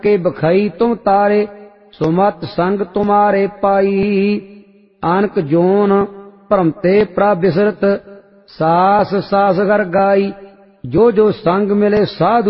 के बखई तुम तारे, सुमत संग तुम्हारे पाई। आनक जोन भ्रमते प्रबिसरत, सास सास घर गाई। जो जो संग मिले साधु